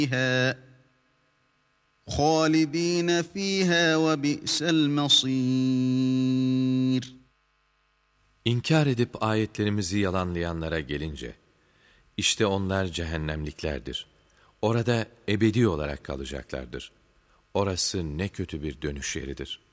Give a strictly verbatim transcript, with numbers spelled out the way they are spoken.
فيها خالدين فيها وبئس المصير. İnkar edip ayetlerimizi yalanlayanlara gelince, işte onlar cehennemliklerdir. Orada ebedi olarak kalacaklardır. Orası ne kötü bir dönüş yeridir.